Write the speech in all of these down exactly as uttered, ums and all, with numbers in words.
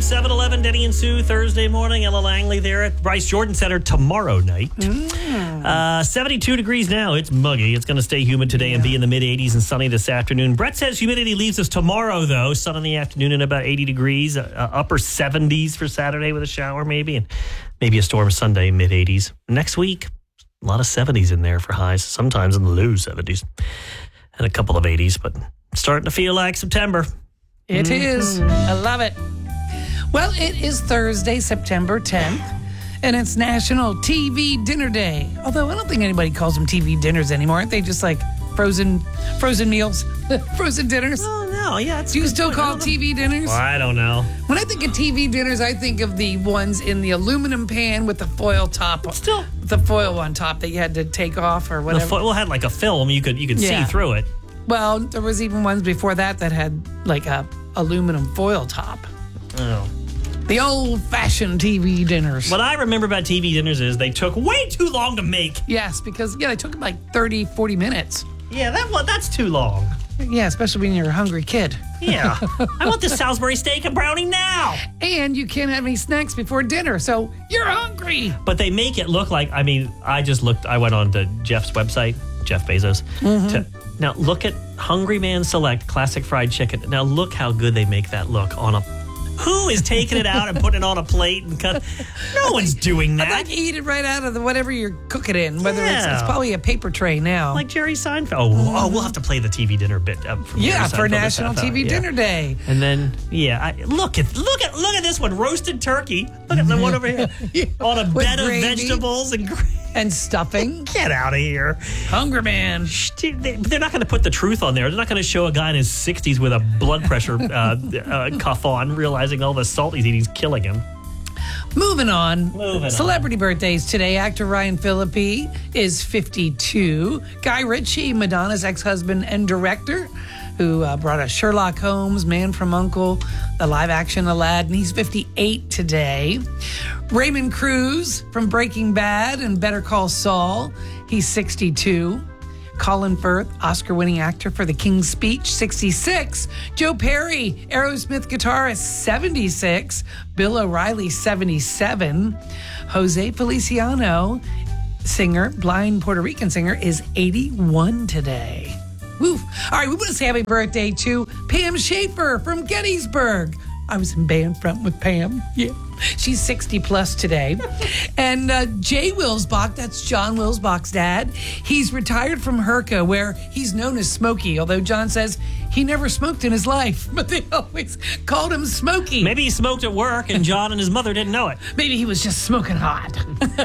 seven eleven, Denny and Sue, Thursday morning. Ella Langley there at Bryce Jordan Center tomorrow night. Mm. Uh, seventy-two degrees now. It's muggy. It's going to stay humid today yeah. and be in the mid-eighties and sunny this afternoon. Brett says humidity leaves us tomorrow, though. Sun in the afternoon and about eighty degrees. Uh, upper seventies for Saturday with a shower, maybe. And maybe a storm Sunday, mid-eighties. Next week, a lot of seventies in there for highs. Sometimes in the low seventies. And a couple of eighties, but starting to feel like September. It mm-hmm. is. I love it. Well, it is Thursday, September tenth, and it's National T V Dinner Day. Although I don't think anybody calls them T V dinners anymore. Aren't they just like frozen frozen meals, frozen dinners? Oh, no. Yeah. It's Do you still call T V dinners? Well, I don't know. When I think of T V dinners, I think of the ones in the aluminum pan with the foil top. Still. The foil on top that you had to take off or whatever. The foil had like a film. You could, you could yeah. see through it. Well, there was even ones before that that had like a aluminum foil top. Oh. The old-fashioned T V dinners. What I remember about T V dinners is they took way too long to make. Yes, because, yeah, they took like thirty, forty minutes. Yeah, that well, that's too long. Yeah, especially when you're a hungry kid. Yeah. I want this Salisbury steak and brownie now. And you can't have any snacks before dinner, so you're hungry. But they make it look like, I mean, I just looked, I went on to Jeff's website, Jeff Bezos, mm-hmm. to... Now, look at Hungry Man Select Classic Fried Chicken. Now, look how good they make that look on a... Who is taking it out and putting it on a plate and cut? No one's doing that. I think you eat it right out of the whatever you're cooking in. Whether yeah. it's, it's probably a paper tray now. Like Jerry Seinfeld. Oh, mm-hmm. oh we'll have to play the T V dinner bit. Uh, from yeah, Jerry for National T V yeah. Dinner Day. And then, yeah, I, look at look at look at this one, roasted turkey. Look at the one over here yeah. on a With bed gravy. of vegetables and gravy. And stuffing. Get out of here. Hungry man. They're not going to put the truth on there. They're not going to show a guy in his sixties with a blood pressure uh, uh, cuff on, realizing all the salt he's eating is killing him. Moving on. Moving Celebrity on. birthdays today. Actor Ryan Phillippe is fifty-two. Guy Ritchie, Madonna's ex-husband and director, who uh, brought us Sherlock Holmes, Man from U N C L E, the live-action Aladdin. He's fifty-eight today. Raymond Cruz from Breaking Bad and Better Call Saul. He's sixty-two. Colin Firth, Oscar-winning actor for The King's Speech, sixty-six. Joe Perry, Aerosmith guitarist, seventy-six. Bill O'Reilly, seventy-seven. Jose Feliciano, singer, blind Puerto Rican singer, is eighty-one today. Woo. All right, we want to say happy birthday to Pam Schaefer from Gettysburg. I was in band front with Pam. Yeah. She's sixty plus today. And uh, Jay Wilsbach, that's John Wilsbach's dad, he's retired from Herca, where he's known as Smokey, although John says he never smoked in his life, but they always called him Smokey. Maybe he smoked at work and John and his mother didn't know it. Maybe he was just smoking hot.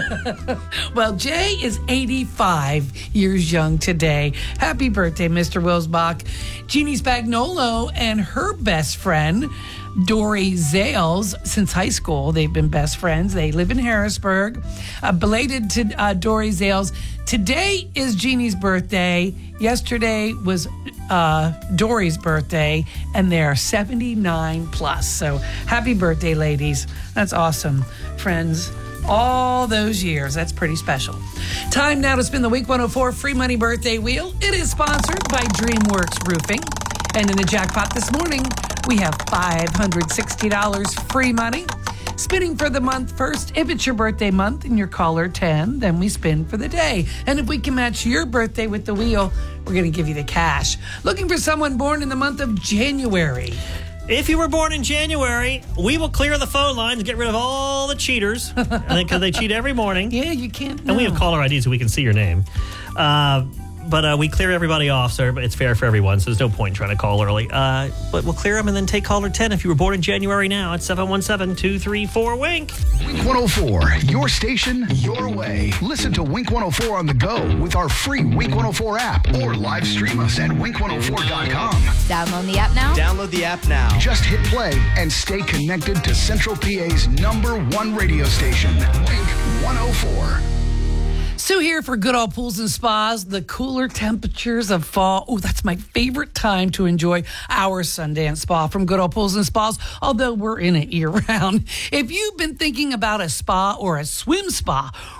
Well, Jay is eighty-five years young today. Happy birthday, Mister Wilsbach. Jeannie Spagnolo and her best friend, Dory Zales, since high school. They've been best friends. They live in Harrisburg. Uh, belated to uh, Dory Zales. Today is Jeannie's birthday. Yesterday was uh, Dory's birthday, and they're seventy-nine plus. So happy birthday, ladies. That's awesome. Friends, all those years. That's pretty special. Time now to spin the Wink one oh four Free Money Birthday Wheel. It is sponsored by DreamWorks Roofing. And in the jackpot this morning, we have five hundred sixty dollars free money. Spinning for the month first. If it's your birthday month and you're caller ten, then we spin for the day. And if we can match your birthday with the wheel, we're going to give you the cash. Looking for someone born in the month of January. If you were born in January, we will clear the phone lines, get rid of all the cheaters, because they cheat every morning. Yeah, you can't know. And we have caller I D so we can see your name. Uh, but uh, we clear everybody off, so it's fair for everyone, so there's no point in trying to call early. Uh, but we'll clear them and then take caller ten if you were born in January now at seven one seven, two three four, W I N K. Wink one oh four, your station, your way. Listen to Wink one oh four on the go with our free Wink one oh four app or live stream us at wink one oh four dot com. Download the app now. Download the app now. Just hit play and stay connected to Central P A's number one radio station, Wink one oh four. Sue here for Good Old Pools and Spas. The cooler temperatures of fall. Oh, that's my favorite time to enjoy our Sundance Spa from Good Old Pools and Spas, although we're in it year-round. If you've been thinking about a spa or a swim spa,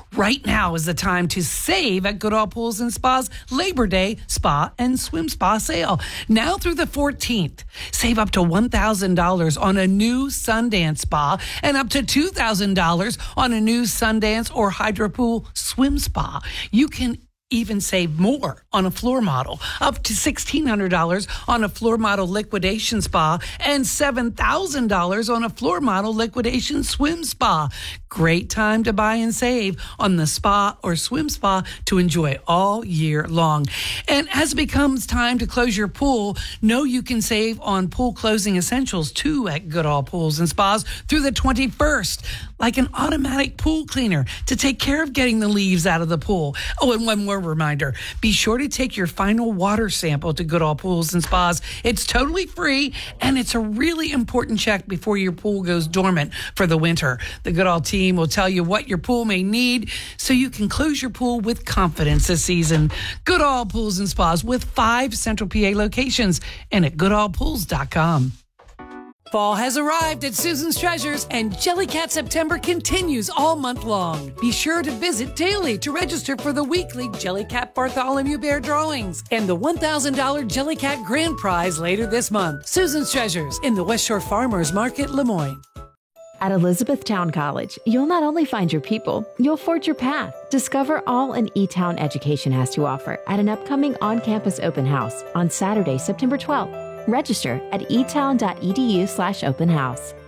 Right now is the time to save at Goodall Pools and Spa's Labor Day Spa and Swim Spa sale. Now through the fourteenth. Save up to one thousand dollars on a new Sundance Spa and up to two thousand dollars on a new Sundance or Hydro Pool Swim Spa. You can even save more on a floor model, up to sixteen hundred dollars on a floor model liquidation spa and seven thousand dollars on a floor model liquidation swim spa. Great time to buy and save on the spa or swim spa to enjoy all year long. And as it becomes time to close your pool, know you can save on pool closing essentials too at Goodall Pools and Spas through the twenty-first, like an automatic pool cleaner to take care of getting the leaves out of the pool. Oh, and one more reminder, be sure to take your final water sample to Goodall Pools and Spas. It's totally free, and it's a really important check before your pool goes dormant for the winter. The Goodall team will tell you what your pool may need so you can close your pool with confidence this season. Goodall Pools and Spas with five Central P A locations and at goodall pools dot com. Fall has arrived at Susan's Treasures, and Jellycat September continues all month long. Be sure to visit daily to register for the weekly Jellycat Bartholomew Bear drawings and the one thousand dollars Jellycat Grand Prize later this month. Susan's Treasures in the West Shore Farmers Market, Lemoyne. At Elizabethtown College, you'll not only find your people, you'll forge your path. Discover all an E-Town education has to offer at an upcoming on-campus open house on Saturday, September twelfth. Register at etown.edu slash open house.